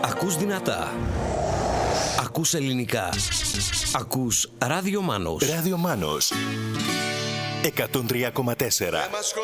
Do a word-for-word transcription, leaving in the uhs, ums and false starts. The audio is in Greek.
Ακούς δυνατά. Ακούς ελληνικά. Ακούς Ράδιο Μάνος. Ράδιο Μάνος εκατόν τρία κόμμα τέσσερα.